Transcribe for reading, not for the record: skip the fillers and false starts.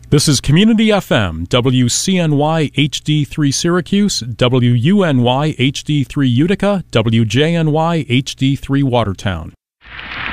This is Community FM, WCNY HD3 Syracuse, WUNY HD3 Utica, WJNY HD3 Watertown.